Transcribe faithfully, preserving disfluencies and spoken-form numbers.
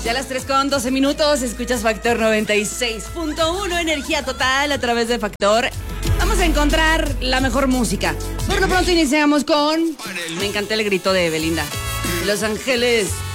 Ya a las tres con doce minutos, escuchas Factor noventa y seis punto uno, energía total a través de Factor. Vamos a encontrar la mejor música. Por lo pronto iniciamos con... Me encanta el grito de Belinda. Los Ángeles